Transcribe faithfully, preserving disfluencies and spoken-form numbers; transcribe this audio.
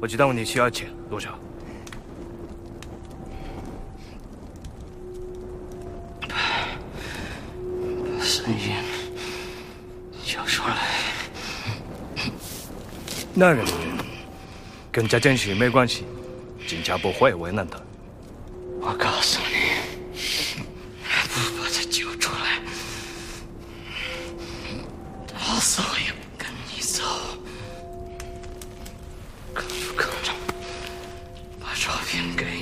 我知道你需要钱，多少？ 把声音交出来。 那人跟这件事没关系，警察不会为难他。 我告诉你，不把他救出来，老子我也不跟你走。可不可能把照片给